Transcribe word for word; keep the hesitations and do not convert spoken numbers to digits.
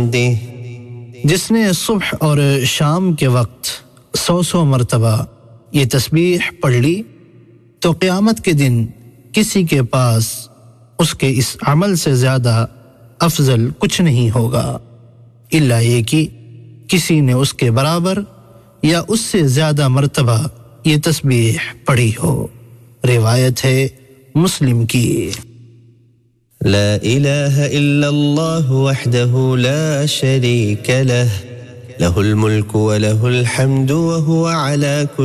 बिहम्दिह जिसने सुबह और शाम के वक्त सौ सौ मरतबा ये तस्बीह पढ़ ली तो क़यामत के दिन किसी के पास उसके इस अमल से ज़्यादा अफजल कुछ नहीं होगा, इल्ला ये कि किसी ने उसके बराबर या उससे ज़्यादा मरतबा ये तस्बीह पढ़ी हो। रिवायत है मुस्लिम की। ला इलाहा इल्लल्लाह वहदहु ला शरीक लह लहुल मुल्कु व लहुल हम्दु व हुवा अला